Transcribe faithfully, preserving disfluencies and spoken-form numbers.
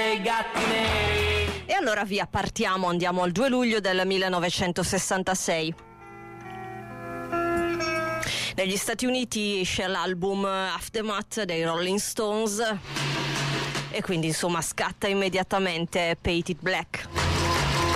dei gatti neri. E allora via, partiamo, andiamo al due luglio del millenovecentosessantasei. Negli Stati Uniti esce l'album Aftermath dei Rolling Stones e quindi insomma scatta immediatamente Paint It Black.